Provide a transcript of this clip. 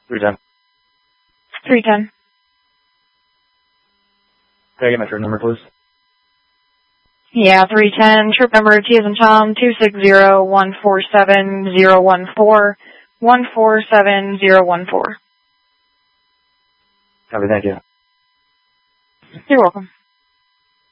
310. 310. Can I get my trip number, please? Yeah, 310. Trip number T as in Tom, 260-147-014, 147-014. Copy, thank you. You're welcome.